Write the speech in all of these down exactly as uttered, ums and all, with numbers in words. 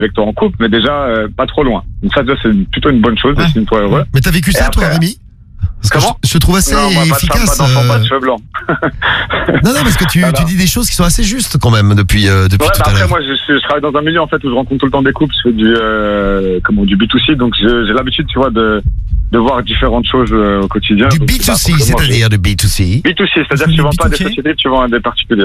avec toi en couple, mais déjà euh, pas trop loin. Donc ça, déjà, c'est plutôt une bonne chose, Ouais. c'est une fois heureux. Mais t'as vécu ça, Et toi, après- Rémi? Parce que Comment je, je te trouve assez Non, moi, pas de femme, efficace. pas d'enfant, pas de euh, cheveux blancs. Non, non, parce que tu, Alors. tu dis des choses qui sont assez justes quand même depuis, euh, depuis Ouais, tout bah à après, l'heure. moi, je, suis- je travaille dans un milieu, en fait, où je rencontre tout le temps des couples, je fais du, euh, comment, du B deux C, donc je- j'ai l'habitude, tu vois, de, de voir différentes choses euh, au quotidien. Du Donc, B c'est pas deux C, forcément- c'est-à-dire du B deux C. B deux C, c'est-à-dire que tu vends pas à des B deux C. sociétés, tu vends à des particuliers.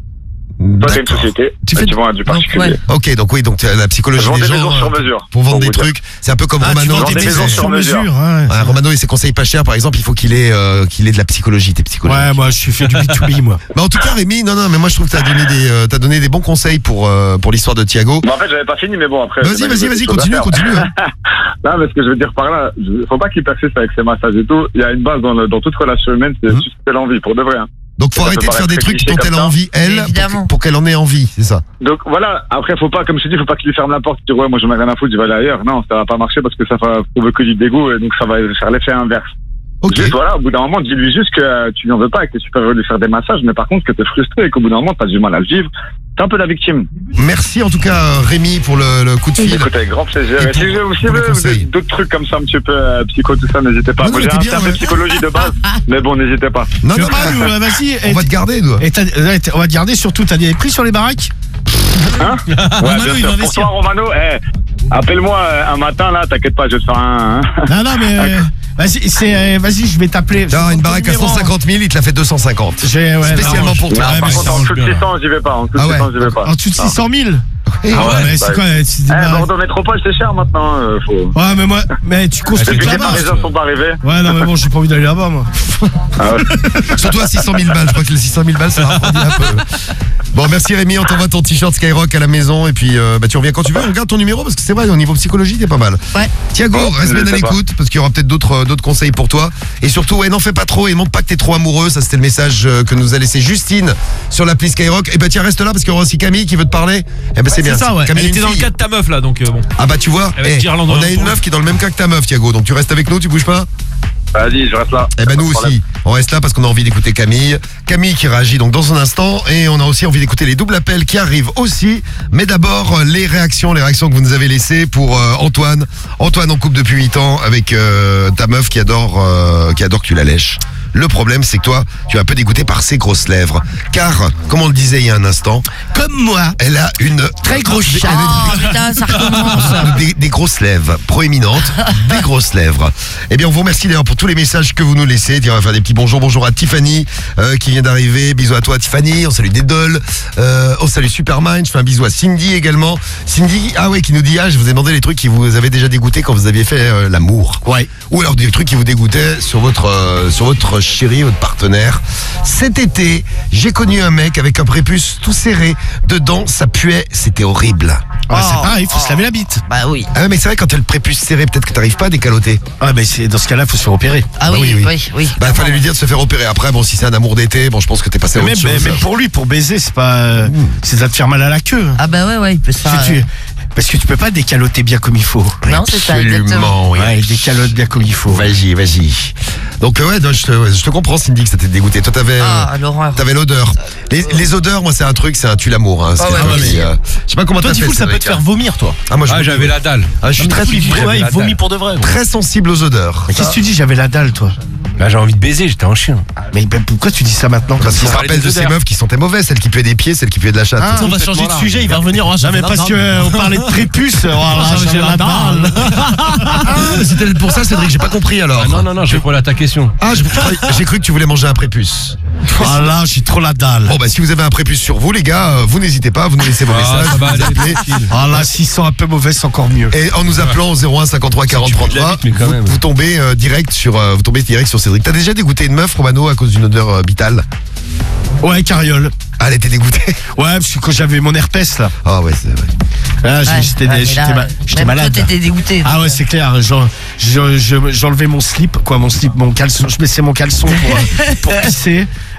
Toi, t'es une D'accord. société, Tu et fais- tu vends à du particulier. ouais. Ok, donc oui, donc tu as la psychologie Je vends des des gens maisons euh, sur mesure. pour vendre pour des vous dire. trucs. C'est un peu comme Ah, tu Romano. vends des des maisons maisons sur sur mesure. mesure. Ouais. Ouais, Romano et ses conseils pas chers, par exemple, il faut qu'il ait, euh, qu'il ait de la psychologie, tes psychologues. Ouais, moi je suis fait du B deux B moi. Bah en tout cas, Rémi, non, non, mais moi je trouve que t'as donné des, euh, t'as donné des bons conseils pour, euh, pour l'histoire de Thiago. Bah, en fait, j'avais pas fini, mais bon, après. Vas-y, j'ai vas-y, des vas-y, choses à continue, faire. continue. hein. Non, mais ce que je veux dire par là, je- faut pas qu'il persiste avec ses massages et tout. Il y a une base dans, le- dans toute relation humaine, c'est Mhm. susciter l'envie, pour de vrai. Hein. Donc faut Ça arrêter peut de faire des paraître trucs cliché dont comme elle a ça. envie, elle, Évidemment. pour, pour qu'elle en ait envie, c'est ça. Donc voilà, après, faut pas, comme je te dis, faut pas qu'il lui ferme la porte, dire ouais, moi j'en ai rien à foutre, je vais aller ailleurs. Non, ça va pas marcher parce que ça va provoquer du dégoût et donc ça va faire l'effet inverse. Ok. Juste, voilà, au bout d'un moment, dis-lui juste que euh, tu lui en veux pas et que tu peux lui faire des massages, mais par contre que t'es frustré et qu'au bout d'un moment, t'as du mal à le vivre. T'es un peu la victime. Merci en tout cas, euh, Rémi, pour le, le coup de fil. Écoute, avec grand plaisir. Et Et si pour- vous avez aussi pour les vous conseils. avez d'autres trucs comme ça, un petit peu euh, psycho, tout ça, n'hésitez pas. Non, non, Moi, mais j'ai t'es un bien, certain ouais. psychologie de base, mais bon, n'hésitez pas. Non, Tu non, veux pas, nous, euh, vas-y. on et- va te garder, nous. et t'as- ouais, t'as- on va te garder surtout, t'as des prix sur les baraques. Hein Ouais, Romano, bien il sûr. va Pour investir. toi, Romano, eh, appelle-moi euh, un matin, là, t'inquiète pas, je vais te faire un... Non, non, mais euh, vas-y, c'est, euh, vas-y, je vais t'appeler. Non, une Ton baraque à numéro. cent cinquante mille, il te l'a fait deux cent cinquante. J'ai- ouais, Spécialement non, pour je- toi. ouais, par mais contre, ça en arrange dessous de bien. six cents, j'y vais pas. En dessous de Ah ouais. six cents, j'y vais pas. En dessous de six cent mille. Oui. Ah ouais, mais bah, c'est quoi c'est des Eh, baraques- Bordeaux Métropole, c'est cher maintenant. Euh, faut... Ouais, mais moi, mais tu construis Depuis que les là-bas. Parisiens sont pas arrivés. Ouais, non, mais bon, j'ai pas envie d'aller là-bas, moi. Ah ouais. Surtout à six cent mille balles. Je crois que les six cent mille balles, ça refroidit un peu. Bon, merci Rémi. On t'envoie ton t-shirt Skyrock à la maison. Et puis, euh, bah, tu reviens quand tu veux. On garde ton numéro parce que c'est vrai, au niveau psychologie, t'es pas mal. Ouais. Thiago, Bon, reste bien à je sais pas. l'écoute parce qu'il y aura peut-être d'autres euh, d'autres conseils pour toi. Et surtout, ouais, n'en fais pas trop et montre pas que t'es trop amoureux. Ça, c'était le message euh, que nous a laissé Justine sur l'appli Skyrock. Et bah, tiens, reste là parce qu'il y aura aussi Camille qui veut te parler. Et ben, c'est bien. c'est ça, ouais. Camille, Elle une était dans le fille. cas de ta meuf là, donc euh, bon. Ah bah tu vois, Avec eh, Guirlande on en a une pour meuf lui. qui est dans le même cas que ta meuf, Thiago. Donc tu restes avec nous, tu bouges pas. Vas-y, je reste là. Eh ben Pas nous de problème. aussi, on reste là parce qu'on a envie d'écouter Camille. Camille qui réagit donc dans un instant et on a aussi envie d'écouter les doubles appels qui arrivent aussi. Mais d'abord euh, les réactions, les réactions que vous nous avez laissées pour euh, Antoine. Antoine en couple depuis huit ans avec euh, ta meuf qui adore, euh, qui adore que tu la lèches. Le problème, c'est que toi, tu es un peu dégoûté par ses grosses lèvres. Car, comme on le disait il y a un instant, Comme moi. elle a une Très grosse elle a Oh putain, ça recommence. des, des grosses lèvres proéminentes, des grosses lèvres. Eh bien, on vous remercie d'ailleurs pour tous les messages que vous nous laissez. Tiens, on va faire des petits bonjours. Bonjour à Tiffany euh, qui vient d'arriver. Bisous à toi, Tiffany. On salue Dédole. Euh, on salue Supermind. Je fais un bisou à Cindy également. Cindy, ah ouais, qui nous dit ah, je vous ai demandé les trucs qui vous avaient déjà dégoûté quand vous aviez fait euh, l'amour. Ouais. Ou alors des trucs qui vous dégoûtaient sur votre euh, sur votre chéri, votre partenaire. Cet été, j'ai connu un mec avec un prépuce tout serré. Dedans, ça puait. C'était horrible. Ouais, c'est pareil, il faut se laver la bite. Bah oui. Ah mais c'est vrai quand t'as le prépuce serré, peut-être que t'arrives pas à décaloter. Ah, mais c'est, dans ce cas-là, il faut se faire opérer. Ah Bah oui, oui, oui, oui. oui. Bah fallait lui dire de se faire opérer. Après bon si c'est un amour d'été, bon je pense que t'es passé à Mais autre même, chose. mais même pour lui, pour baiser, c'est pas. euh, C'est de te faire mal à la queue. Ah bah ouais, ouais, il peut se faire. Parce que tu- Parce que tu peux pas décaloter bien comme il faut. Non, c'est ça, exactement. Absolument, oui. Ouais, il décalote bien comme il faut. Vas-y, vas-y. Donc euh, ouais, non, je, te, ouais, je te comprends Cindy que ça t'ait dégoûté. Toi t'avais euh, Ah, l'horreur. t'avais l'odeur. Les, les odeurs, moi c'est un truc, c'est un tue l'amour. Hein, Ah c'est ouais, un truc ouais, qui, mais- euh, je sais pas comment Toi, t'as fait. Tifoul, ça peut Cédric, te faire hein. vomir, toi. Ah moi je Ah, vomis, j'avais ouais. la dalle. Ah, je suis très, Tifoul, il, j'avais ouais, il la vomit dalle. pour de vrai. moi. très sensible aux odeurs. Mais qu'est-ce que tu dis? J'avais la dalle, toi. Là, j'ai envie de baiser, j'étais un chien. Mais ben, pourquoi tu dis ça maintenant? Parce qu'il On se parlait rappelle des de ces odeurs. meufs qui sentaient mauvais, celles qui puaient des pieds, celles qui puaient de la chatte. Ah, On va changer de sujet, il va revenir. Oh, Non, mais parce que euh, on parlait de prépuce. Oh là, j'ai la dalle. Ah, c'était pour ça Cédric, j'ai pas compris alors. Ah, non, non, non, je réponds à ta question. Ah, je- j'ai cru que tu voulais manger un prépuce. Oh là, j'ai trop la dalle. Bon bah si vous avez un prépuce sur vous les gars, euh, vous n'hésitez pas, vous nous laissez vos Ah, messages, ça va vous aller, appelez. tranquille. Ah là, s'ils sont un peu mauvais, c'est encore mieux. Et en nous appelant au zéro un cinquante-trois quarante Tu pues de la trente-trois, bite, mais quand vous, même. vous tombez euh, direct sur euh, vous tombez direct sur Cédric. T'as déjà dégoûté une meuf Romano à cause d'une odeur euh, vitale? Ouais, carriole. Ah, elle était dégoûtée. Ouais, parce que quand j'avais mon herpès là, Ah ouais, c'est vrai. ah, j'ai- Ouais, j'étais ouais, mais j'étais là, ma- j'étais même malade. Toi, t'étais dégoûté. Ah ouais, c'est clair. J'en- je- je- J'enlevais mon slip, quoi, mon slip, mon caleçon. Je baissais mon caleçon pour, euh, pour pisser.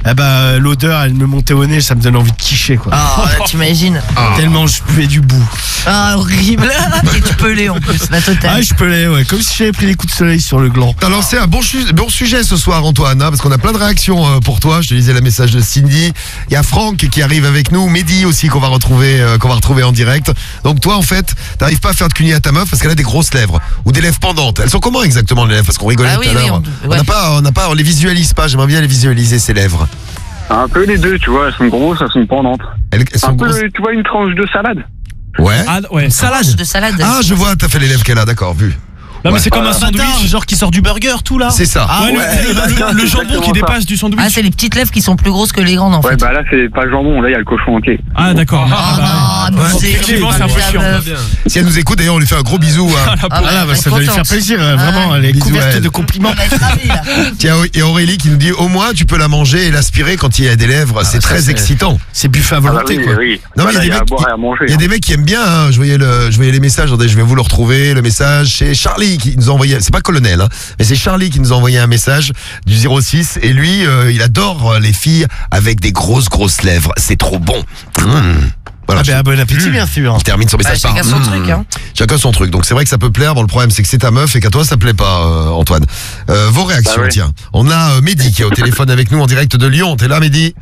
eh ben, l'odeur, elle me montait au nez, ça me donne envie de quicher, quoi. Ah, là, t'imagines. Tellement je buvais du bout. Ah, horrible. Et tu peux les en plus, la totale. Ah, je pelais, ouais, comme si j'avais pris des coups de soleil sur le gland. T'as lancé un bon, chu- bon sujet ce soir, Antoine, hein, parce qu'on a plein de réactions euh, pour toi. Je te lisais le message de Cindy. Il y a Franck qui arrive avec nous, Mehdi aussi qu'on va retrouver, euh, qu'on va retrouver en direct. Donc toi, en fait, t'arrives pas à faire de cuni à ta meuf parce qu'elle a des grosses lèvres ou des lèvres pendantes. Elles sont comment exactement les lèvres? Parce qu'on rigolait Ah tout oui, à oui, l'heure. on- On ouais. n'a pas, on n'a pas, on les visualise pas. J'aimerais bien les visualiser ces lèvres. Un peu les deux, tu vois, elles sont grosses, elles sont pendantes. Elles, elles sont Un peu, grosses. tu vois, une tranche de salade. Ouais. Ah ouais, salade. De salade. Ah, je vois. T'as fait les lèvres qu'elle a, d'accord, vu. Non mais Ouais. c'est comme un Un bâtard, sandwich. genre qui sort du burger, tout là. C'est ça. Ah Ouais, le- ouais. le, le- le jambon qui exactement dépasse du sandwich. Ah, c'est les petites lèvres qui sont plus grosses que les grandes en Ouais, fait. bah là, c'est pas le jambon, là, il y a le cochon entier. Ah d'accord. Oh Ah, non, bah, abusé, effectivement, c'est un peu la chiant. meuf. Si elle nous écoute, d'ailleurs, on lui fait un gros bisou. Hein. Ah, Ah là, bah, ça elle est doit lui faire contente. plaisir, euh, vraiment, elle est Bisous à couverte elle. de compliments. Elle va être ravée, là. Tiens, et Aurélie qui nous dit au moins tu peux la manger et l'aspirer quand il y a des lèvres. c'est ça, très c'est- excitant. C'est buffet à Ah bah volonté, oui, quoi. oui. Non, mais il y a Voilà, des il y a à mecs boire qui- et à manger. Il y a des mecs qui aiment bien. Hein. Je voyais le, je voyais les messages. Attendez, je vais vous le retrouver. Le message, c'est Charlie qui nous a envoyé. C'est pas Colonel, hein, mais c'est Charlie qui nous a envoyé un message du zéro six. Et lui, euh, il adore les filles avec des grosses grosses lèvres. C'est trop bon. Mmh. Voilà. Ah ben, bon appétit, bien sûr. Il termine son Bah, message par. chacun son Mmh. truc, hein. Chacun son truc. Donc c'est vrai que ça peut plaire. Bon, le problème c'est que c'est ta meuf et qu'à toi ça plaît pas, euh, Antoine. Euh, vos réactions, Bah oui. tiens. On a euh, Mehdi qui est au téléphone avec nous en direct de Lyon. T'es là, Mehdi?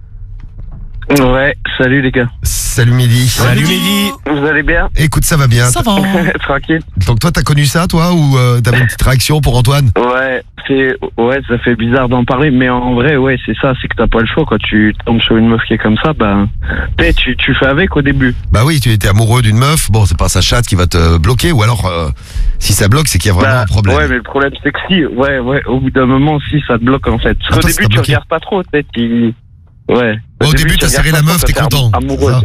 Ouais, salut les gars. Salut Mehdi. Salut Mehdi. Vous allez bien? Écoute, ça va bien. Ça va. Tranquille. Donc toi, t'as connu ça, toi, ou euh, t'avais une petite réaction pour Antoine? Ouais, c'est, ouais, ça fait bizarre d'en parler, mais en vrai, ouais, c'est ça, c'est que t'as pas le choix, quand tu tombes sur une meuf qui est comme ça, bah, tu, tu, tu fais avec au début. Bah oui, tu étais amoureux d'une meuf. Bon, c'est pas sa chatte qui va te bloquer, ou alors euh, si ça bloque, c'est qu'il y a vraiment Bah, un problème. Ouais, mais le problème, c'est que si, ouais, ouais, au bout d'un moment, si, ça te bloque, en fait. Ah, Parce qu'au toi, ça début, t'a tu bloqué. regardes pas trop, peut-être, tu... Ouais. Au début, t'as tu serré regardes la pas meuf, trop, t'es quand content. Amoureuse.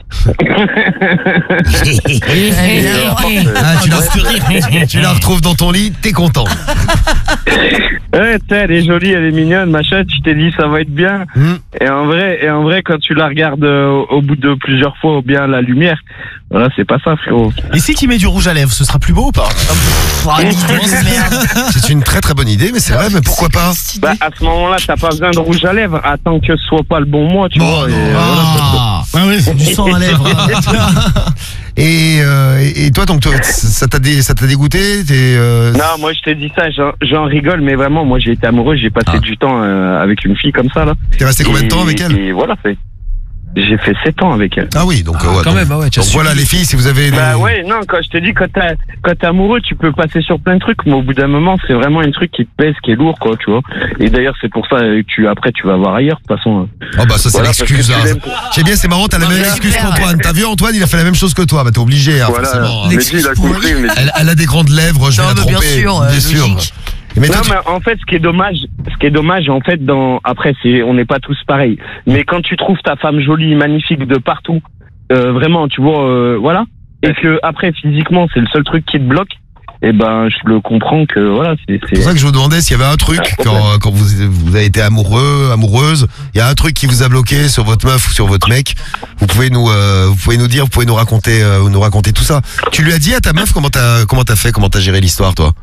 Évidemment. Ah, tu, la, tu la retrouves dans ton lit, t'es content. Ouais, tu sais, elle est jolie, elle est mignonne, machin, tu t'es dit, ça va être bien. Hmm. Et en vrai, et en vrai, quand tu la regardes euh, au, au bout de plusieurs fois, ou bien la lumière, voilà, c'est pas ça, frérot. Et si tu mets du rouge à lèvres, ce sera plus beau ou pas? Oh, une idée de merde. C'est une très très bonne idée, mais c'est vrai, mais pourquoi pas? Bah, à ce moment-là, t'as pas besoin de rouge à lèvres, attends que ce soit pas le bon mois, tu Bon, vois. Et, non. euh, voilà. Ah, ouais, ouais, c'est du sang à lèvres. hein. Et, euh, et et toi, donc, toi, ça t'a dé- ça t'a dégoûté? T'es, euh, Non, moi, je t'ai dit ça, j'en, j'en rigole, mais vraiment, moi, j'ai été amoureux, j'ai passé Ah. du temps euh, avec une fille comme ça, là. T'es resté combien de temps avec elle? Et voilà, c'est... J'ai fait sept ans avec elle. Ah oui, donc, euh, ouais, quand donc- même, ah ouais, tu as donc su- voilà les filles, si vous avez des... Bah ouais, non, quand je te dis, quand t'es, quand t'es amoureux, tu peux passer sur plein de trucs, mais au bout d'un moment, c'est vraiment un truc qui te pèse, qui est lourd, quoi, tu vois. Et d'ailleurs, c'est pour ça que tu, après, tu vas voir ailleurs, de toute façon. Oh bah ça c'est Voilà, parce l'excuse. que tu hein. l'aimes. J'ai bien, c'est marrant, t'as la Non, même mais excuse super. qu'Antoine. T'as vu Antoine, il a fait la même chose que toi. Bah t'es obligé, hein, Voilà, forcément. hein. Mehdi, il a compris, mais... Elle, elle a des grandes lèvres, je vais Non, la mais bien tromper. sûr, euh, bien sûr. logique. Mais toi, non, tu- mais en fait, ce qui est dommage, ce qui est dommage, en fait, dans, après, c'est, on n'est pas tous pareils. Mais quand tu trouves ta femme jolie, magnifique de partout, euh, vraiment, tu vois, euh, voilà. Et que, après, physiquement, c'est le seul truc qui te bloque, eh ben, je le comprends que, voilà, c'est, c'est pour ça c'est, que je vous demandais s'il y avait un truc quand, euh, quand vous, vous avez été amoureux, amoureuse. Il y a un truc qui vous a bloqué sur votre meuf ou sur votre mec. Vous pouvez nous, euh, vous pouvez nous dire, vous pouvez nous raconter, euh, nous raconter tout ça. Tu lui as dit à ta meuf comment t'as, comment t'as fait, comment t'as géré l'histoire, toi?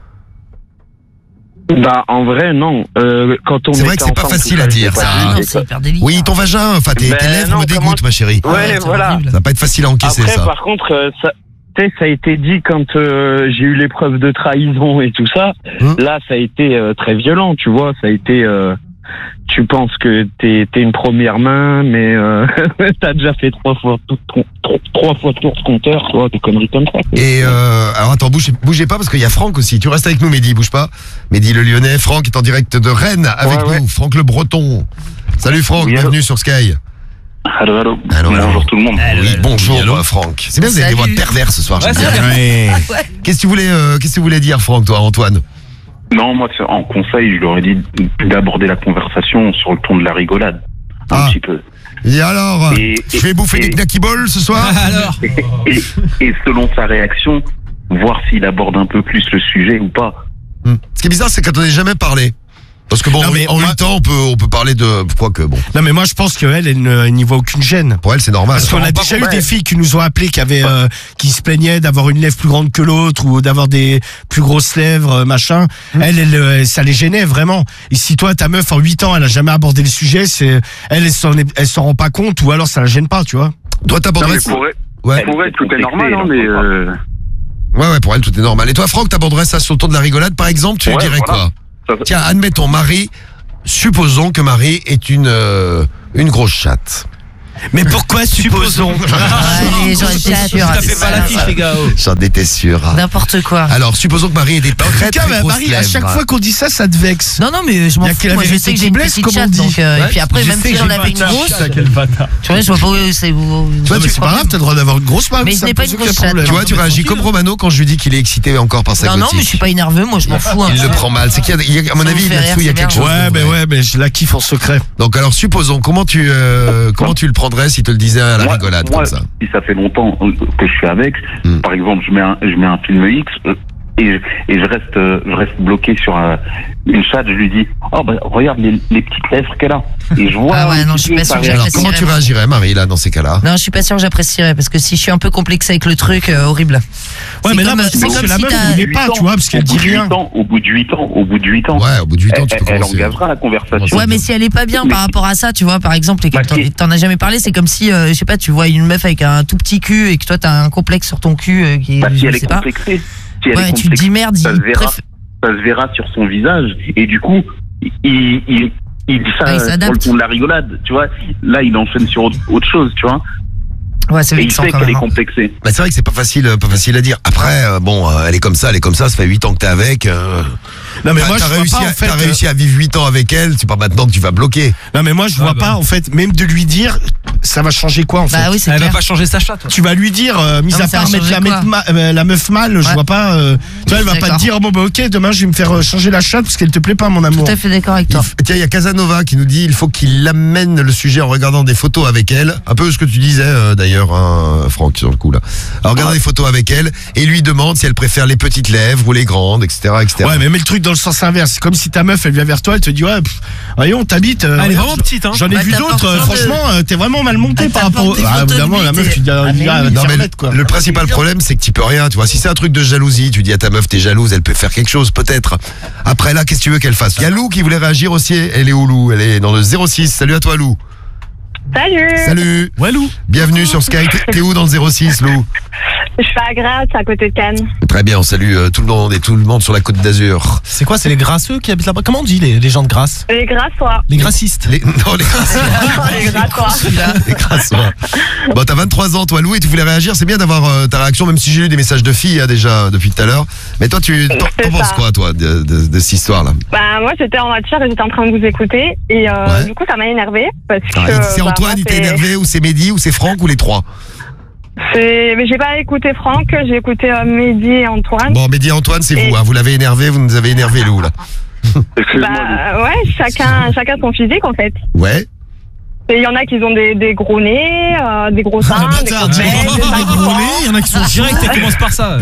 bah, en vrai, non. Euh, quand on C'est vrai était que c'est pas ensemble, facile tout à je l'ai dire, pas ça. dit, Ah non, et c'est quoi. hyper délicat. Oui, ton vagin, enfin tes, Ben tes lèvres non, me dégoûtent, comment- ma chérie. Ouais, c'est voilà. horrible. Ça va pas être facile à encaisser, Après, ça. par contre, euh, ça, tu sais, ça a été dit quand euh, j'ai eu les preuves de trahison et tout ça. Hum. Là, ça a été euh, très violent, tu vois. Ça a été. Euh, tu penses que t'es t'es une première main, mais euh, t'as déjà fait trois fois tout, ton- trois, trois fois tour de compteur, toi, des conneries comme ça. Et euh, alors attends, bougez, bougez pas parce qu'il y a Franck aussi. Tu restes avec nous, Mehdi, bouge pas. Mehdi le Lyonnais, Franck est en direct de Rennes avec Ouais, nous. ouais. Franck le Breton. Salut Franck, Oui, allô. bienvenue sur Sky. Allô, allô. Allô, allô. Bonjour tout le monde. Oui, bonjour euh, Franck. C'est bien, vous avez des Salut. voix perverses ce soir. Ouais, j'aime c'est bien. bien. Ouais. Qu'est-ce que tu voulais, euh, qu'est-ce que tu voulais dire, Franck, toi, Antoine? Non, moi, c'est- en conseil, je leur ai dit d'aborder la conversation sur le ton de la rigolade. Un Ah. petit peu. Et alors, Et- je vais bouffer et- des knacky balls ce soir? Alors, Et, et- et selon sa réaction, voir s'il aborde un peu plus le sujet ou pas. Hmm. Ce qui est bizarre, c'est quand on n'est jamais parlé. Parce que bon, Non, mais en moi- huit ans, on peut, on peut parler de, quoi que bon. Non mais moi je pense qu'elle, elle ne- elle n'y voit aucune gêne. Pour elle, c'est normal. Parce qu'on a déjà eu des filles qui nous ont appelé, qui avaient, euh, qui se plaignaient d'avoir une lèvre plus grande que l'autre ou d'avoir des plus grosses lèvres, euh, machin. Elle, elle, euh, ça les gênait vraiment. Et si toi, ta meuf en huit ans, elle a jamais abordé le sujet, c'est, elle, elle s'en, est- elle s'en rend pas compte ou alors ça la gêne pas, tu vois. Toi, Non, t'aborderais mais pour elle, Ouais. pour elle, tout est normal, hein, mais euh, Ouais, ouais, pour elle, tout est normal. Et toi, Franck, t'aborderais ça sur le ton de la rigolade, par exemple, tu lui Ouais, dirais voilà. quoi? ça- Tiens, admettons, Marie, supposons que Marie est une, euh, une grosse chatte. Mais pourquoi supposons Allez, j'en étais sûr. Ça fait pas l'affiche, les gars. oh. J'en étais sûr. N'importe quoi. Alors, supposons que Marie ait des En très tout cas, très bah, grosses Marie, à lèvres. chaque fois qu'on dit ça, ça te vexe. Non, non, mais je m'en Y a fous. que la Moi, je vérité sais que qui j'ai une blesse, petite comme on chatte, dit. donc, euh, et puis après, Je même sais si que j'en j'ai avais pas une ta grosse, chatte, quel bâtard. tu vois, je vois pas où c'est où. Non, mais c'est pas grave, t'as le droit d'avoir une grosse Marie. Mais ce ça n'est me pas pose une aucun grosse chatte. problème. Tu vois, tu mais réagis tranquille. comme Romano quand je lui dis qu'il est excité encore par sa Non, non, gothique. mais je suis pas énerveux, moi, je m'en fous. hein. Il le prend mal. C'est qu'il y a, il y a- à mon Ça avis, vous fait là-dessous, il y a rire, quelque c'est chose. Ouais, de mais vrai. ouais, mais je la kiffe en secret. Donc, alors, supposons, comment tu, euh, comment tu le prendrais si te le disait à la Moi- rigolade, moi, comme ça? si ça fait longtemps que je suis avec, Hmm. par exemple, je mets un, je mets un film X euh, et, je- et je reste, euh, je reste bloqué sur euh, une chatte. Je lui dis, oh bah regarde les, les petites lèvres qu'elle a. Et je vois. Ah ouais, un non, petit je suis peu pas sa sûre que Alors, réaction. comment tu réagirais, Marie, là, dans ces cas-là? Non, je suis pas sûre que j'apprécierais parce que si je suis un peu complexée avec le truc, euh, horrible. Ouais, C'est mais là, comme- moi, je c'est pense comme que la si meuf, t'as- elle voulait pas, tu vois, parce qu'elle Au dit bout de rien. huit ans, au bout de huit ans, au bout de huit ans, Ouais, au bout de huit ans, tu elle, peux elle commencer. engagera la conversation. Ouais, mais si elle est pas bien par rapport à ça, tu vois, par exemple, et que Bah, t'en- qui- t'en as jamais parlé, c'est comme si, euh, je sais pas, tu vois une meuf avec un tout petit cul et que toi t'as un complexe sur ton cul euh, qui est, Bah, si je elle sais est pas. complexée, si elle Ouais, est tu te complexée, dis merde, ça il se verra. préfère- ça se verra sur son visage. Et du coup, il, il, il dit ça Ah, il sur le s'adapte. ton de la rigolade, tu vois. Là, il enchaîne sur autre, autre chose, tu vois. Ouais, c'est Et il vexant sait quand qu'elle même. est hein. complexée. Bah, c'est vrai que c'est pas facile, euh, pas facile à dire. Après, euh, bon, euh, elle est comme ça, elle est comme ça, ça fait huit ans que t'es avec. euh, Non, mais t'as- moi, je t'as vois réussi, pas, à, en fait. t'as euh, réussi à vivre huit ans avec elle, c'est pas maintenant que tu vas bloquer. Non, mais moi, je vois bah. pas, en fait, même de lui dire, ça va changer quoi, en fait. Bah oui, c'est Elle va clair. pas changer sa chatte. Tu vas lui dire, euh, mis Non, à mais ça part va mettre la, changer mettre quoi ma- euh, la meuf mal, je Ouais. vois pas. euh, tu vois, elle va pas D'accord. te dire, bon, bah, ok, demain, je vais me faire euh, changer la chatte parce qu'elle te plaît pas, mon amour. Tout à fait d'accord avec Il toi. f- Tiens, il y a Casanova qui nous dit il faut qu'il amène le sujet en regardant des photos avec elle. Un peu ce que tu disais euh, d'ailleurs, hein, Franck, sur le coup là. Alors, regarde des photos avec elle et lui demande si elle préfère les petites lèvres ou les grandes, et cetera, et cetera. Ouais, mais mets le truc dans le sens inverse. C'est comme si ta meuf, elle vient vers toi, elle te dit, ouais, pff, voyons, t'habites. euh, Elle est regarde, vraiment petite, hein. J'en ai Bah, vu t'apportes d'autres, euh, plein de- franchement, euh, t'es vraiment mal monté Elle par rapport au. t'apporte des Ah, photos de évidemment, la bite meuf, et- tu dis, Ah, ah, mais gars, oui. elle Non, te mais remettre, quoi. le principal problème, c'est que tu peux rien, tu vois. Si c'est un truc de jalousie, tu dis à ta meuf, t'es jalouse, elle peut faire quelque chose, peut-être. Après, là, qu'est-ce que tu veux qu'elle fasse? Il y a Lou qui voulait réagir aussi. Elle est où, Lou? Elle est dans le zéro six. Salut à toi, Lou. Salut. Salut. Ouais, Lou. Bienvenue sur Sky. T'es- T'es où dans le zéro six, Lou? Je suis à Grasse, à côté de Cannes. Très bien, on salue euh, tout le monde et tout le monde sur la côte d'Azur. C'est quoi? C'est les grasseux qui habitent là-bas? Comment on dit les, les gens de Grasse? Les Grassois. Les grassistes. Les, non, les grassois. Les Grassois. Les grassois. Bon, t'as vingt-trois ans, toi, Lou, et tu voulais réagir. C'est bien d'avoir euh, ta réaction, même si j'ai eu des messages de filles hein, déjà depuis tout à l'heure. Mais toi, tu t'en C'est t'en penses ça. quoi, toi, de, de, de cette histoire-là? Bah, moi, j'étais en voiture et j'étais en train de vous écouter. Et euh, Ouais. du coup, ça m'a énervé parce que. Ah, C'est bah, Antoine, moi, il t'a c'est- énervé, ou c'est Mehdi, ou c'est Franck, ou les trois? c'est- Mais j'ai pas écouté Franck, j'ai écouté euh, Mehdi et Antoine. Bon, Mehdi et Antoine, c'est Et- vous. Hein, vous l'avez énervé, vous nous avez énervé, Lou, là. Excuse-moi. Bah, ouais, chacun, chacun son physique en fait. Ouais. Et il y en a qui ont des, des gros nez, euh, des gros seins, des Bâtard, grosses dis- fesses, des seins qui gros pendent. nez, il y en a qui sont direct, elle commence par ça.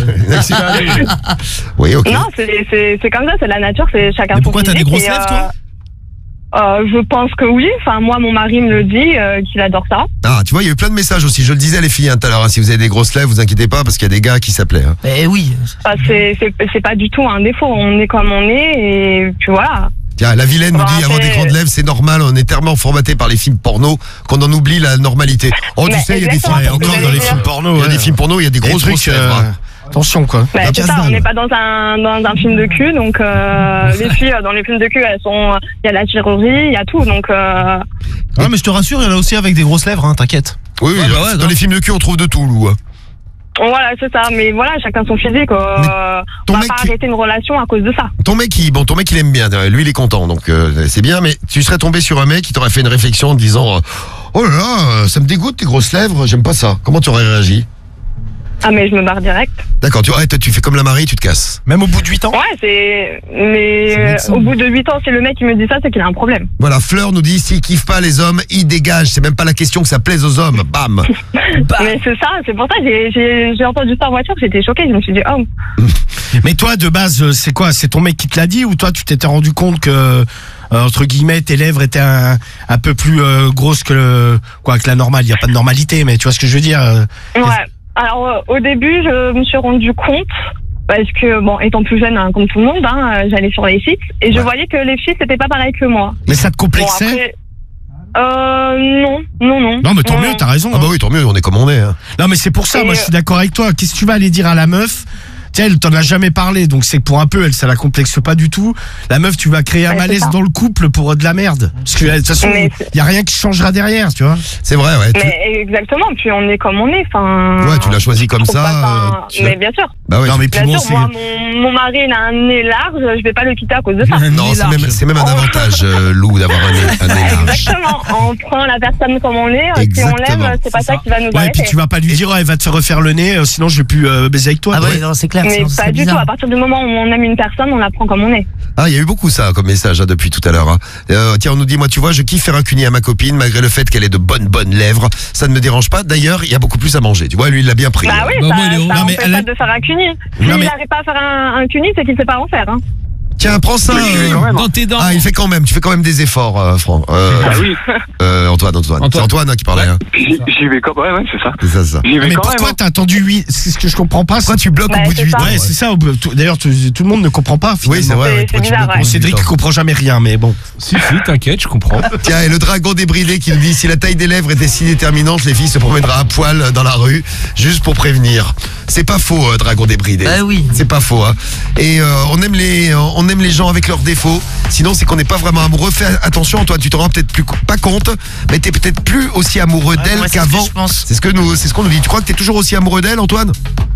Oui, ok. Non, c'est c'est- c'est comme ça, c'est la nature, c'est chacun Mais son pourquoi t'as des physique. grosses et, lèvres, euh, toi euh, Je pense que oui. Enfin, moi, mon mari me le dit, euh, qu'il adore ça. Ah, tu vois, il y a eu plein de messages aussi. Je le disais, les filles, hein, tout à l'heure. hein, si vous avez des grosses lèvres, vous inquiétez pas, parce qu'il y a des gars qui s'appelaient. Hein. Eh oui. Enfin, c'est c'est- c'est pas du tout un défaut. On est comme on est et puis voilà. Tiens, la vilaine nous Bon, dit avoir c'est- des grandes lèvres, c'est normal. On est tellement formaté par les films porno qu'on en oublie la normalité. Oh, tu Mais sais, il y a des films, exactement, Et c'est ce que encore dans j'allais les dire. films porno, il y a ouais. des films porno, il y a des Des grosses, trucs, grosses lèvres. euh, hein. Attention, quoi. Bah, La c'est ça, casse-dalle. on n'est pas dans un dans un film de cul, donc euh, les filles euh, dans les films de cul, elles sont, il y a la chirurgie, il y a tout, donc euh, Ouais, mais je te rassure, il y en a aussi avec des grosses lèvres, hein, t'inquiète. Oui, oui, Ouais, bah dans ouais, dans non. les films de cul, on trouve de tout, Lou. hein. voilà, c'est ça. Mais voilà, chacun son physique. Euh, ton on va mec pas qui- arrêter une relation à cause de ça. Ton mec, il, bon, ton mec, il aime bien. Lui, il est content, donc euh, c'est bien. Mais tu serais tombé sur un mec qui t'aurait fait une réflexion en te disant, euh, oh là là, euh, ça me dégoûte tes grosses lèvres, j'aime pas ça. Comment tu aurais réagi? Ah, mais je me barre direct. D'accord, tu, ouais, toi, tu fais comme la Marie, tu te casses. Même au bout de huit ans. Ouais, c'est. Mais C'est vexant. euh, au bout de huit ans, si le mec il me dit ça, c'est qu'il a un problème. Voilà, Fleur nous dit, s'il kiffe pas les hommes, il dégage. C'est même pas la question que ça plaise aux hommes. Bam. Mais c'est ça, c'est pour ça que j'ai- j'ai j'ai entendu ça en voiture, j'étais choquée. Je me suis dit, oh. Mais toi, de base, euh, c'est quoi? C'est ton mec qui te l'a dit ou toi, tu t'étais rendu compte que euh, entre guillemets, tes lèvres étaient un, un peu plus euh, grosses que le, quoi, que la normale. Il y a pas de normalité, mais tu vois ce que je veux dire. euh, Ouais. Alors, euh, au début, je me suis rendu compte, parce que, bon, étant plus jeune, hein, comme tout le monde, hein, euh, j'allais sur les sites, et je Ouais. voyais que les filles, c'était pas pareil que moi. Mais ça te Bon, complexait? après, euh, non, non, non. Non, mais tant Non, mieux, t'as raison. Ah hein. bah oui, tant mieux, on est comme on est. Hein. Non, mais c'est pour ça, Et moi, je euh, suis d'accord avec toi. Qu'est-ce que tu vas aller dire à la meuf? Tiens, elle t'en a jamais parlé, donc c'est que pour un peu, elle, ça la complexe pas du tout. La meuf, tu vas créer un Ouais, c'est malaise ça. dans le couple pour euh, de la merde. Parce que, de toute façon, Mais il y a rien qui changera derrière, tu vois. C'est vrai, ouais. Tu... Mais exactement, puis on est comme on est, enfin... Ouais, tu l'as choisi comme je trouve ça. pas euh, ça- tu- Mais bien sûr, Bah ouais. Non, tu- mais puis bien bon, sûr, c'est. moi, mon, mon mari, il a un nez large, je vais pas le quitter à cause de ça. Non, c'est même, c'est même un avantage, euh, Lou, d'avoir un nez, un nez large. Exactement, on prend la personne comme on est, si on Exactement. l'aime, c'est pas ça qui va nous Ouais, arrêter. puis tu vas pas lui dire, ouais, elle va te faire refaire le nez, euh, sinon je vais plus euh, baiser avec toi. Ah Ouais. ouais, non, c'est clair. Mais sinon, ce pas serait du tout, bizarre. à partir du moment où on aime une personne, on la prend comme on est. Ah, il y a eu beaucoup ça comme message hein, depuis tout à l'heure. Hein. Euh, tiens, on nous dit, moi, tu vois, je kiffe faire un cuni à ma copine, malgré le fait qu'elle ait de bonnes, bonnes lèvres. Ça ne me dérange pas. D'ailleurs, il y a beaucoup plus à manger. Tu vois, lui, il l'a bien pris. Bah hein. oui, Bah, ça, moi, il est ça heureux. Non, mais empêche elle a- pas de faire un cuni. S'il Non, mais- n'arrive pas à faire un, un cuni, c'est qu'il sait pas en faire. Hein. Tiens, prends ça. Mais je vais euh, quand même. Dans tes dents. Ah, il fait quand même. Tu fais quand même des efforts, euh, Franck. Euh, Ah oui, euh, Antoine, Antoine. Antoine. C'est Antoine hein, qui parlait. Hein. j'y j'y vais quand même. Ouais, ouais, c'est ça. C'est ça, c'est ça. J'y vais Mais quand même. pourquoi hein. t'as attendu huit? C'est ce que je comprends pas. Pourquoi c'est- tu bloques Ouais, au bout de c'est huit ça. ans Ouais, c'est ça. au bout- tout- D'ailleurs, tout tout le monde ne comprend pas. Oui, c'est finalement. vrai. C'est- ouais, c'est pourquoi tu bizarre, bloques au ouais. bout de Cédric huit il ans comprend jamais rien, mais bon. Si, si, t'inquiète, je comprends. Tiens, et le dragon débridé qui nous dit si la taille des lèvres était si déterminante, les filles se promèneraient à poil dans la rue, juste pour prévenir. C'est pas faux, euh, dragon débridé. Bah oui. C'est pas faux. Hein. Et euh, on aime les, euh, on aime les gens avec leurs défauts. Sinon, c'est qu'on n'est pas vraiment amoureux. Fais attention, toi, tu te rends peut-être plus co- pas compte, mais t'es peut-être plus aussi amoureux d'elle moi, c'est ce que qu'avant. je pense. C'est ce que nous, c'est ce qu'on nous dit. Tu crois que t'es toujours aussi amoureux d'elle, Antoine?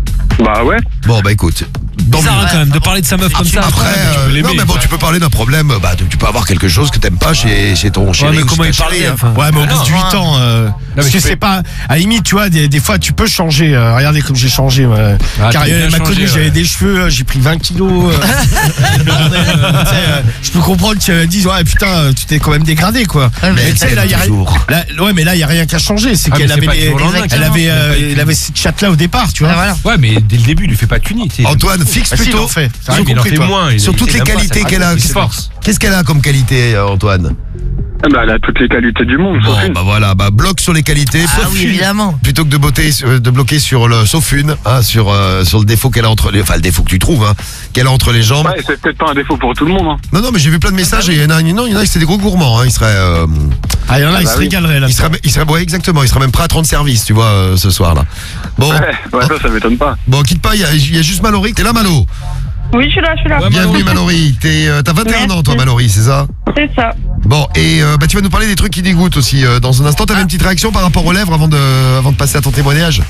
Bah ouais. Bon, bah écoute. Dans Bizarre hein, quand même de parler de sa meuf comme ça. Après, tu euh, peux l'aimer. non mais bon, tu peux parler d'un problème. Bah, tu tu peux avoir quelque chose que t'aimes pas chez, chez ton chéri. mais ou comment chez il ta parle chérie, d'elle, hein. enfin. Ouais, mais au Ah bout non, de huit ans, euh, parce mais que tu c'est fais- pas, à la limite, tu vois, des, des fois, tu peux changer. euh, regardez comme j'ai changé. Ouais. Ah, Car t'as bien elle m'a changé, connu, ouais. j'avais des cheveux, euh, j'ai pris vingt kilos. euh, bordel, euh, tu sais, euh, je peux comprendre qu'elle dise, ouais, putain, tu t'es quand même dégradé, quoi. Ouais, mais Mais tu sais, là, il y a rien. toujours. Là, ouais, mais là, il y a rien qu'à changer. C'est Ah, mais qu'elle c'est avait, pas les- du jour au lendemain, elle avait, euh, exactement. elle avait cette chatte là au départ, tu vois. Ouais, voilà. Ouais, mais dès le début, il lui fait pas de cuni. tu sais. Antoine, fixe Ah, si, il plutôt en fait. T'as Oui, rien mais il en compris, fait toi. moins. il- sur il- toutes il les aime pas, qualités ça qu'elle a. il se force. Qu'est-ce qu'elle a comme qualité, euh, Antoine? Ah bah, elle a toutes les qualités du monde, sauf Bon, une. bah voilà, bah bloque sur les qualités. Ah sauf oui, une. évidemment. Plutôt que de, botter, euh, de bloquer sur le sauf une, hein, sur euh, sur le défaut qu'elle a entre les, enfin le défaut que tu trouves, hein, qu'elle a entre les jambes. Ouais, c'est peut-être pas un défaut pour tout le monde. Hein. Non non, mais j'ai vu plein de messages et il y en a, non, il y en a, c'est des gros gourmands. Hein, ils seraient, euh, Ah, il y en a, Ah ils bah se oui. régaleraient là. ils seraient, ils seraient, ouais, exactement, ils seraient même prêts à te rendre service, tu vois, euh, ce soir là. Bon, Ouais, ouais, ça, ça m'étonne pas. bon, quitte pas, il y a, il y a juste Mallory. T'es là, Malo? Oui, je suis là, je suis là. Ouais, Bienvenue, Mallory. T'es, euh, t'as vingt et un ans, toi, Merci. Mallory, c'est ça? C'est ça. Bon, et euh, bah, tu vas nous parler des trucs qui dégoûtent aussi euh, dans un instant. T'avais une petite réaction par rapport aux lèvres avant de, avant de passer à ton témoignage?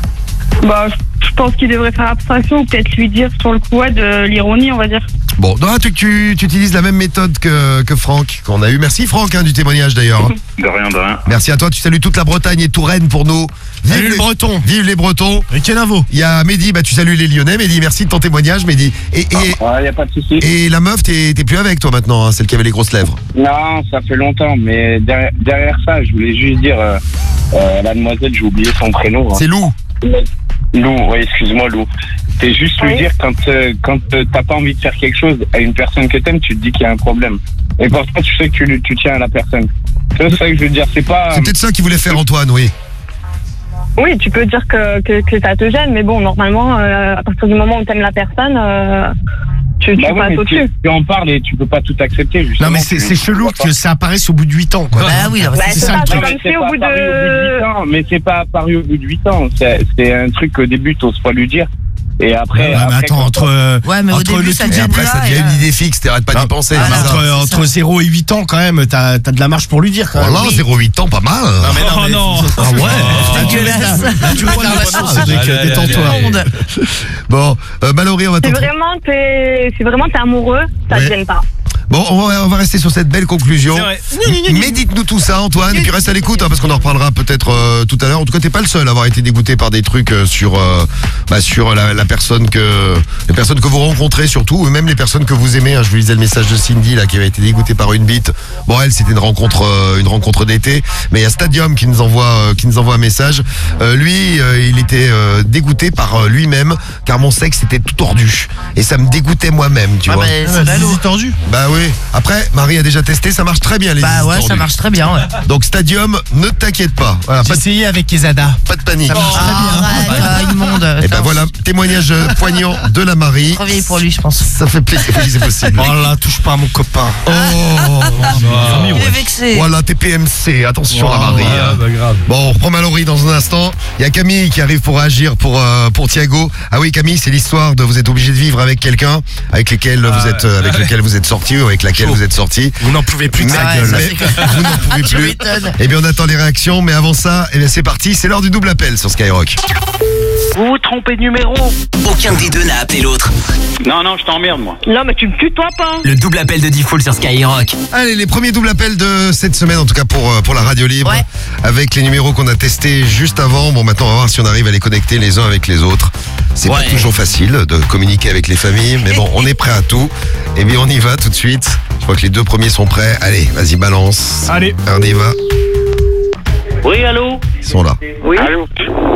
Bah, je pense qu'il devrait faire abstraction ou peut-être lui dire sur le coup ouais, de l'ironie, on va dire. Bon, non, tu, tu, tu utilises la même méthode que, que Franck, qu'on a eu. Merci Franck hein, du témoignage d'ailleurs. De rien, de rien. Merci à toi, tu salues toute la Bretagne et Touraine pour nous. Vive Salut le les, breton. vive les Bretons. Et quel info? Il y a Mehdi, bah, tu salues les Lyonnais. Mehdi, merci de ton témoignage, Mehdi. Et, et, Ouais, y a pas de souci. et la meuf, t'es t'es plus avec toi maintenant, hein, celle qui avait les grosses lèvres. Non, ça fait longtemps, mais derrière, derrière ça, je voulais juste dire, euh, euh, la demoiselle, j'ai oublié son prénom. hein. C'est Lou. Lou, oui, excuse-moi Lou. C'est juste lui Oui. dire quand euh, quand euh, t'as pas envie de faire quelque chose à une personne que t'aimes, tu te dis qu'il y a un problème. Et pourtant, tu sais que tu, tu tiens à la personne. C'est ça que je veux dire. C'est pas. C'est peut-être ça qu'il voulait faire Antoine, oui. Oui, tu peux dire que, que, que ça te gêne, mais bon, normalement, euh, à partir du moment où t'aimes la personne, euh, tu, tu Bah ouais, passes mais au-dessus. tu, tu en parles et tu peux pas tout accepter. Justement, Non, mais c'est Tu- c'est tu chelou vois pas. que ça apparaisse au bout de huit ans, quoi. Bah oui, alors, Bah, c'est c'est ça, ça, le c'est truc. Non, comme mais si c'est au pas bout apparu au bout de de... huit ans, mais c'est pas apparu au bout de huit ans. C'est c'est un truc qu'au début, t'oses pas lui dire. Et après. Ouais, mais après, attends, quand- entre, euh, Ouais, mais au entre début, le ça tout Et vient de après, là, ça devient et, une euh, idée fixe, t'arrêtes pas d'y penser. Ah, c'est non, ça. entre, c'est entre ça. zéro et huit ans, quand même, t'as t'as de la marge pour lui dire, quand même. Voilà, Oui. zéro virgule huit ans, pas mal. Non, mais non, Oh mais- non. Ah ouais. C'est dégueulasse. Là, tu vois la relation, Cédric, Allez, allez, détends-toi. allez, Monde. Bon, euh, Mallory, on va Si t'en vraiment t'es, si vraiment t'es amoureux, ça Ouais. te gêne pas. Bon, on va, on va rester sur cette belle conclusion. C'est vrai. Médite-nous tout ça, Antoine, et puis reste à l'écoute, hein, parce qu'on en reparlera peut-être euh, tout à l'heure. En tout cas, t'es pas le seul à avoir été dégoûté par des trucs euh, sur, euh, bah, sur la, la personne que, les personnes que vous rencontrez surtout, ou même les personnes que vous aimez. Hein. Je vous lisais le message de Cindy là, qui avait été dégoûtée par une bite. Bon, elle, c'était une rencontre, euh, une rencontre d'été, mais il y a Stadium qui nous envoie, euh, qui nous envoie un message. Euh, lui, euh, il était euh, dégoûté par euh, lui-même, car mon sexe était tout tordu, et ça me dégoûtait moi-même, tu Ah, vois. bah, c'est ballot. tordu. Bah oui. oui. Après, Marie a déjà testé, ça marche très bien les Bah vis ouais, ça tordues. marche très bien, ouais. Donc Stadium, ne t'inquiète pas. Voilà, J'ai pas de, essayé avec Kezada. pas de panique. Ça marche très bien. Arrête, euh, immonde. Et ben Attends, voilà, témoignage euh, poignant de la Marie. trop vieille pour lui, je pense. Ça fait plaisir, oui, c'est possible. Oh là, touche pas à mon copain. Oh, Il est vexé. voilà, T P M C, attention à Ah, Marie. hein. bah grave. Bon, on reprend Mallory dans un instant. Il y a Camille qui arrive pour réagir pour euh, pour Thiago. Ah oui, Camille, c'est l'histoire de vous êtes obligé de vivre avec quelqu'un avec lequel vous êtes euh, avec lequel vous êtes sorti ou avec laquelle vous êtes sorti. Vous n'en pouvez plus de Mais- sa ouais, gueule. ça, mais c'est clair. vous n'en pouvez Tu plus. m'étonnes. Eh bien, on attend les réactions, mais avant ça, eh bien, c'est parti. C'est l'heure du double appel sur Skyrock. Vous vous trompez de numéro. Aucun des deux n'a appelé l'autre. Non, non, je t'emmerde, moi. Non, mais tu me tutoies pas. Le double appel de Diffoul sur Skyrock. Allez, les premiers doubles appels de cette semaine, en tout cas pour, euh, pour la radio libre, Ouais. avec les numéros qu'on a testés juste avant. Bon, maintenant, on va voir si on arrive à les connecter les uns avec les autres. C'est pas Ouais. toujours facile de communiquer avec les familles, mais bon, on est prêt à tout. Eh bien, on y va tout de suite. Je crois que les deux premiers sont prêts. Allez, vas-y, balance. Allez. On y va. Oui, allô. Ils sont là. Oui. Allô.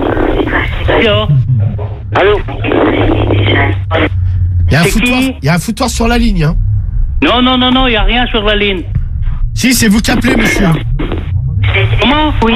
Allô. Il y a un C'est foutoir, qui il y a un foutoir sur la ligne. Hein. Non, non, non, non, il y a rien sur la ligne. Si, c'est vous qui appelez, monsieur. Comment? Oui.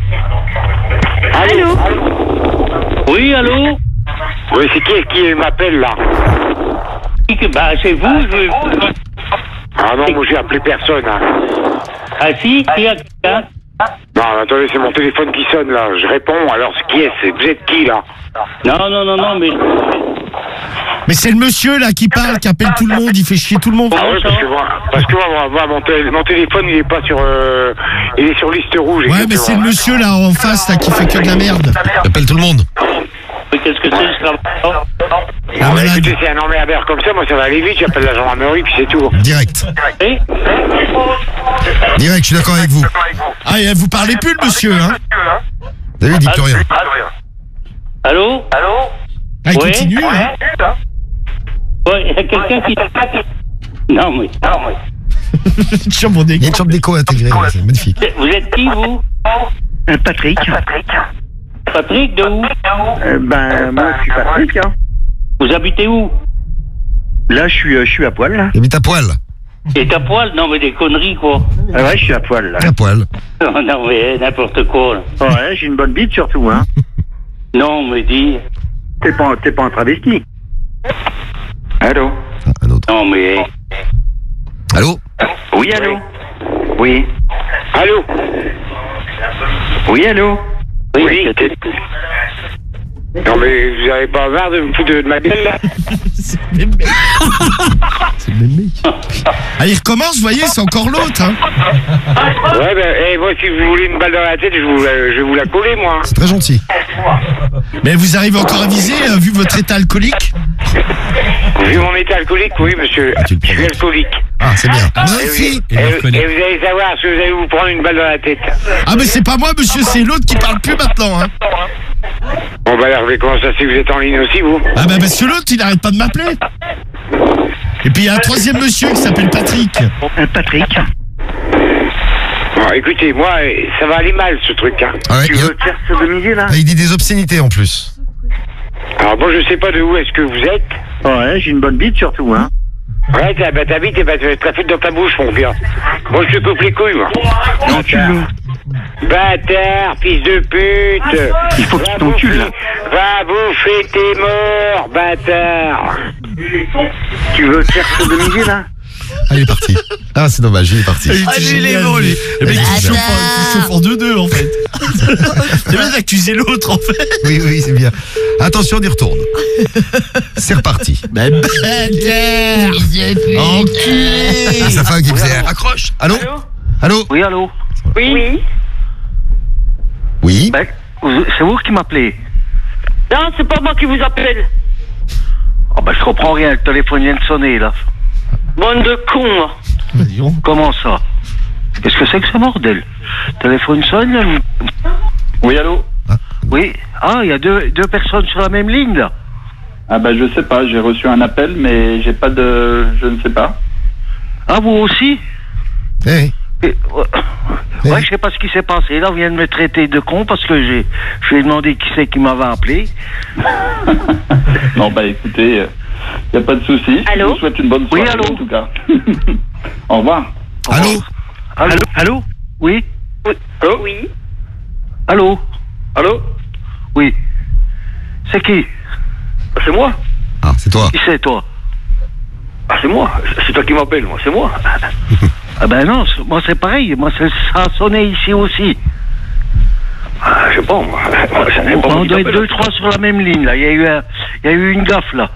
Allô. Oui, allô. Oui, c'est qui qui m'appelle là? Bah, c'est vous. Je... Ah non, moi j'ai appelé personne. Hein. Ah si, qui a quelqu'un? Non, attendez, c'est mon téléphone qui sonne là. Je réponds, alors c'est qui est c'est vous êtes qui là? Non, non, non, non, mais... Mais c'est le monsieur là qui parle, qui appelle tout le monde, il fait chier tout le monde. Ah ouais, parce que moi, parce que moi, moi, mon, tél- mon téléphone il est pas sur, euh, il est sur liste rouge. Ouais, mais c'est le monsieur là en face là qui fait que de la merde. Appelle tout le monde. Mais qu'est-ce que c'est ce travail? La Ah, bah, malade. écoutez, c'est un emmerdeur comme ça, moi ça va aller vite, j'appelle la gendarmerie puis c'est tout. Direct. Eh. Direct, je suis d'accord avec vous. Ah, et vous parlez plus le monsieur, hein. T'as vu, il dit plus rien. Allô? Allô? Ah, il Ouais. continue, hein. Ouais, il y a quelqu'un qui... Non, mais... Non, mais... Tiens, mon Il y a dégueu. une chambre d'écho intégrée, là, c'est magnifique. Vous êtes qui, vous? Patrick. Patrick, de où? Euh, ben, moi, je suis Patrick. Hein. Vous habitez où? Là, je suis, euh, je suis à poil. Là. Il habite à poil. Et à poil? Non, mais des conneries, quoi. Ah ouais, je suis à poil. Là. À poil. Non, non, mais n'importe quoi, là. Ouais, j'ai une bonne bite surtout. Hein. Non, mais dis... T'es pas, t'es pas un travesti. Allô? Ah, un autre. Non, mais... Allô? Oui, allô? Oui. Allô? Oui, allô? Oui, Oui. c'était- Non mais vous avez pas marre de me foutre de ma gueule là? C'est le même mec. Ah, il recommence, vous voyez, c'est encore l'autre, hein. Ouais ben, eh, moi si vous voulez une balle dans la tête, je, vous, la- je vais vous la coller moi. C'est très gentil. Mais vous arrivez encore à viser, euh, vu votre état alcoolique? Vu mon état alcoolique, oui monsieur, tu le je suis provoques. alcoolique. Ah, c'est bien. Moi Et vous, aussi. et, vous- et vous allez savoir si vous allez vous prendre une balle dans la tête. Ah, mais c'est pas moi, monsieur, c'est l'autre qui parle plus maintenant, hein. Bon bah alors, mais comment ça c'est que vous êtes en ligne aussi vous? Ah, bah, parce que l'autre, il arrête pas de m'appeler. Et puis, il y a un troisième monsieur qui s'appelle Patrick. Euh, Patrick. Bon écoutez, moi euh, ça va aller mal ce truc hein. Ah ouais, Tu il, y a- veux te faire sodomiser là? ah, il dit des obscénités en plus. Alors bon je sais pas de où est-ce que vous êtes. Ouais, j'ai une bonne bite surtout. Hein. Ouais t'as bah, ta bite et bah tu la fais dans ta bouche mon gars. Moi je te coupe les couilles moi. Non, tu veux. Bâtard, fils de pute. Il faut que Va tu t'encules là. bouffer- Va bouffer tes morts, bâtard. Tu veux te faire sodomiser là? Ah, il est parti. Ah, c'est dommage, il est parti. Ah, il est beau, lui. Le mec, il chauffe en- il chauffe en deux-deux, en fait. C'est bien d'accuser l'autre, en fait. Oui, oui, c'est bien. Attention, on y retourne. C'est reparti. Mais bâtard! Enculé! Ah, sa femme qui faisait accroche. Allô? Allô? Oui, allô? Oui. Oui. Ben, vous- c'est vous qui m'appelez? Non, c'est pas moi qui vous appelle. Oh, ben, je comprends rien, le téléphone vient de sonner là. Bande de cons, là. Comment ça? Qu'est-ce que c'est que ce bordel? Le téléphone sonne là? Oui allô? Oui. Ah, il y a deux, deux personnes sur la même ligne là. Ah bah je sais pas, j'ai reçu un appel mais j'ai pas de... je ne sais pas. Ah, vous aussi? Eh oui. Et, ouais, Oui. ouais, je sais pas ce qui s'est passé. Là, on vient de me traiter de con parce que j'ai, je lui ai demandé qui c'est qui m'avait appelé. Non bah écoutez, il n'y a pas de souci. Allô? Je vous souhaite une bonne Oui, soirée allô? en tout cas. Au revoir. Allô Allô Allô Oui Allô Oui. Allô Allô Oui. C'est qui Ah, c'est moi. Ah, c'est toi. Qui c'est, toi? Ah, c'est moi. C'est toi qui m'appelles, moi. C'est moi. Ah ben non, c'est- moi c'est pareil. Moi, c'est- ça a sonné ici aussi. Ah, je sais pas, moi. Moi, c'est pas moi On qui doit être t'appelle. deux, trois sur la même ligne, là. Il y a eu, un- il y a eu une gaffe, là.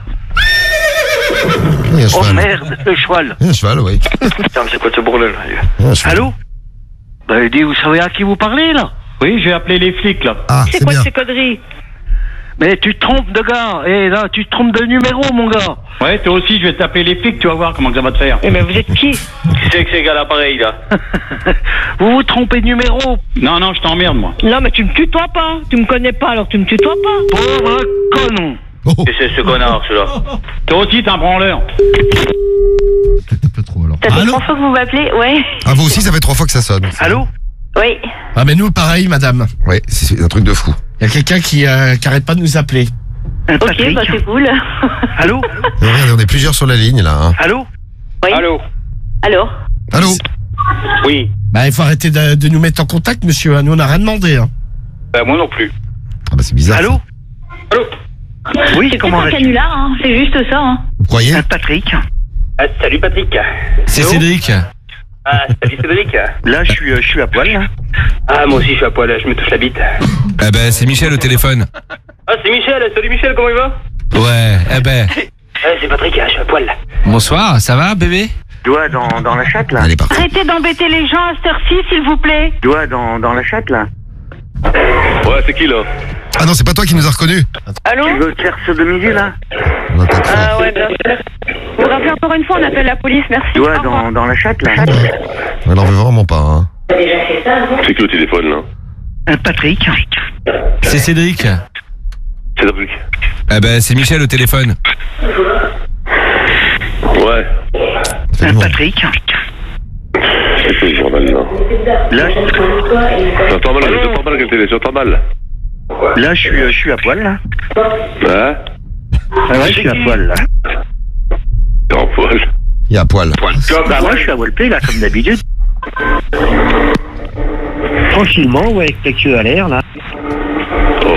Il y a un Oh cheval. merde, le cheval. Il y a un cheval, oui. Putain, mais c'est quoi ce bordel là Il y a un cheval. Allô Ben, dis, vous savez à qui vous parlez, là? Oui, j'ai appelé les flics, là. Ah, C'est c'est quoi bien. ces conneries? Mais tu te trompes de gars. Eh, là, tu te trompes de numéro, mon gars. Ouais, toi aussi, je vais t'appeler les flics, tu vas voir comment ça va te faire. Eh, mais vous êtes qui? Qui c'est que c'est gars l'appareil, là? Vous vous trompez de numéro. Non, non, je t'emmerde, moi. Non, mais tu me tutoies pas. Tu me connais pas, alors tu me tutoies pas. Pauvre con. Oh, Et c'est ce connard, celui-là. Toi aussi, t'es un branleur. peut-être un peu trop alors. Ça fait Allô trois fois que vous m'appelez, ouais. Ah, vous aussi, ça fait trois fois que ça sonne. Allô Oui. Ah, mais nous, pareil, madame. Ouais, c'est c'est un truc de fou. Il y a quelqu'un qui, euh, qui arrête pas de nous appeler. Un Ok, Patrick. bah c'est cool. Allô Et regardez, on est plusieurs sur la ligne, là. Hein. Allô Oui. Allô? Alors? Allô Oui. Bah, il faut arrêter de, de nous mettre en contact, monsieur. Nous, on n'a rien demandé. Hein. Bah, moi non plus. Ah, bah, c'est bizarre. Allô Allô? Oui, C'est comment un vas-tu? canular, hein. C'est juste ça, hein. Vous croyez Un Patrick. Ah, salut, Patrick. C'est Cédric. Ah, salut, Cédric. Là, je suis, euh, je suis à poil, là. Ah, moi aussi, je suis à poil, je me touche la bite. Eh ben, c'est Michel au téléphone. Ah, c'est Michel. Salut, Michel, comment il va? Ouais, eh ben. Ah, c'est Patrick, je suis à poil. Bonsoir, ça va, bébé? Doigt dans, dans la chatte, là. Allez, parti. Arrêtez d'embêter les gens à cette heure-ci, s'il vous plaît. Doigt dans, dans la chatte, là. Ouais, c'est qui, là? Ah non, c'est pas toi qui nous a reconnus. Allô? Tu veux faire ce de midi, là? On a pas cru. Ah ouais, bien sûr. Vous rappelez encore une fois, on appelle la police, merci. Doigt Au revoir. dans, dans la chatte, là. On n'en veut vraiment pas. Hein. C'est qui au téléphone, là? Un Patrick. C'est Cédric. C'est Patrick. Eh ben, c'est Michel au téléphone. Ouais. Ça fait Un du monde. Patrick. C'est le journal, là. Là, J'entends mal, j'entends mal, quelle télé, j'entends mal. là, je suis, euh, je suis à poil, là. Hein? Ah ouais, je suis à poil, là. T'es en poil. Il y a à poil. Bah ouais, je suis à Wallplay, là, comme d'habitude. Tranquillement, ouais, avec ta queue à l'air, là. Oh,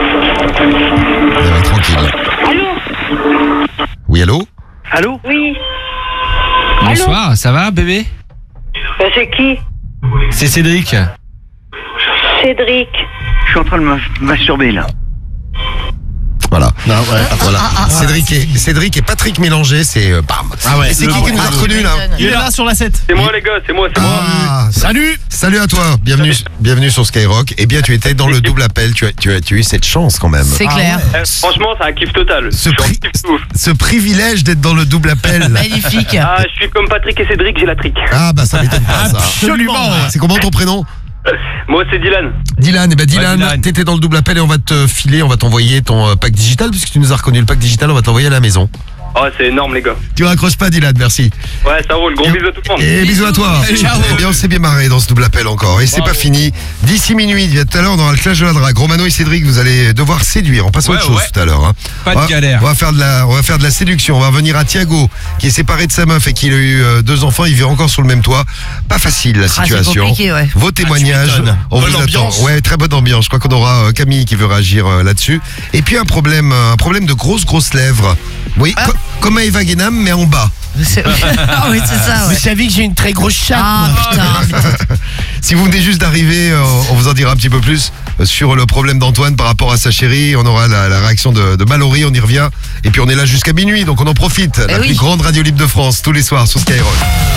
Eh ben, tranquille. Allô? Oui, allô Allô Oui. Bonsoir, ça va, bébé? Bah, c'est qui? C'est Cédric. Cédric. Je suis en train de me masturber, là. Voilà. Non, ouais. Voilà. Cédric, et, Cédric et Patrick mélangés, c'est euh, bam. Ah ouais. Et c'est qui qui nous a reconnus là Il est là sur la sept. c'est moi, les gars, c'est moi, c'est moi. Ah, Salut. salut à toi. Bienvenue, bienvenue sur Skyrock. Eh bien, tu étais dans le double appel. Tu as, tu as, tu as eu cette chance quand même. C'est clair. Eh, franchement, c'est un kiff total. Ce, Je suis en pri- kiff de ouf. ce privilège d'être dans le double appel. Magnifique. Ah, je suis comme Patrick et Cédric, j'ai la trique. Ah bah ça m'étonne pas ça. Absolument. C'est comment ton prénom? Moi, c'est Dylan. Dylan, et ben Dylan, Ouais, Dylan. t'étais dans le double appel et on va te filer, on va t'envoyer ton euh, pack digital puisque tu nous as reconnu le pack digital, on va t'envoyer à la maison. Oh, c'est énorme, les gars. Tu raccroches pas Dylan, merci. Ouais, ça roule. Gros bisous à tout le monde. Et bisous à toi. Ciao. Eh bien on s'est bien marré dans ce double appel encore et c'est pas fini. D'ici minuit, tout à l'heure on aura le clash de la drague. Romano et Cédric, vous allez devoir séduire. On passe à Ouais, autre chose ouais. tout à l'heure. Hein. Pas de On va- galère. On va faire de la, on va faire de la séduction. On va revenir à Thiago qui est séparé de sa meuf et qui a eu euh, deux enfants. Il vit encore sous le même toit. Pas facile la Ah, c'est situation. compliqué, ouais. Vos témoignages, m'étonnes. on Bonne vous ambiance. attend. Ouais, très bonne ambiance. Je crois qu'on aura euh, Camille qui veut réagir euh, là-dessus. Et puis un problème, euh, un problème de grosses grosses lèvres. Oui, Ah. co- comme à Eva Guénam, mais en bas. C'est- Ah oui, c'est ça, Vous ouais. savez que j'ai une très grosse chatte. Ah moi. putain. Si vous venez juste d'arriver, euh, on vous en dira un petit peu plus euh, sur le problème d'Antoine par rapport à sa chérie. On aura la, la réaction de, de Mallory, on y revient. Et puis on est là jusqu'à minuit, donc on en profite. La oui. plus grande radio libre de France, tous les soirs sur Skyrock.